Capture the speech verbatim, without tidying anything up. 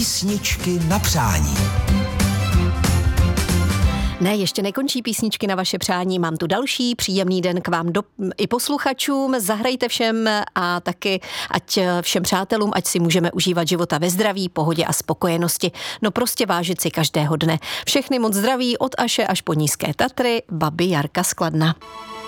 Písničky na přání. Ne, ještě nekončí písničky na vaše přání, mám tu další, příjemný den k vám do, i posluchačům, zahrajte všem a taky ať všem přátelům, ať si můžeme užívat života ve zdraví, pohodě a spokojenosti, no prostě vážit si každého dne. Všechny moc zdraví od Aše až po Nízké Tatry, babi Jarka z Kladna.